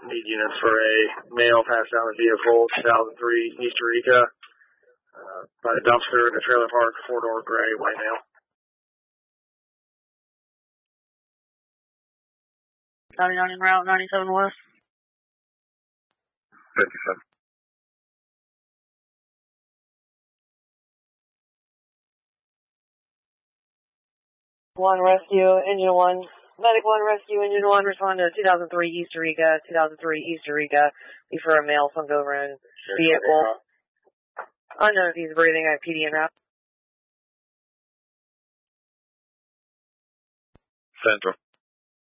Need units for a male passed out in the vehicle, 2003 East Eureka, by the dumpster in the trailer park, 4-door gray, white male. En route, 97 West. 57. One rescue, engine one. Medic 1 rescue, engine 1, respond to 2003 East Eureka, 2003 East Eureka. Before a male sunk over in vehicle. Unknown if he's breathing at PD en route. Central.